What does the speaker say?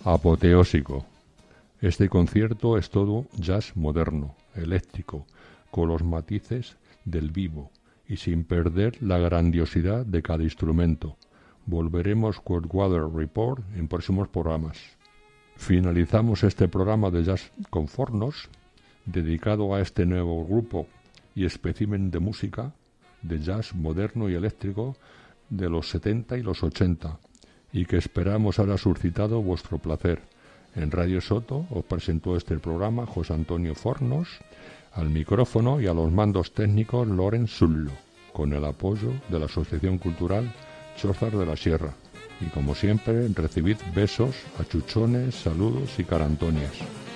apoteósico. Este concierto es todo jazz moderno, eléctrico, con los matices del vivo y sin perder la grandiosidad de cada instrumento. Volveremos con Weather Report en próximos programas. Finalizamos este programa de Jazz con Fornos, dedicado a este nuevo grupo y espécimen de música de jazz moderno y eléctrico de los 70 y los 80, y que esperamos haya suscitado vuestro placer. En Radio Soto os presentó este programa José Antonio Fornos, al micrófono y a los mandos técnicos Loren Zullo, con el apoyo de la Asociación Cultural Chozas de la Sierra. Y como siempre, recibid besos, achuchones, saludos y carantonias.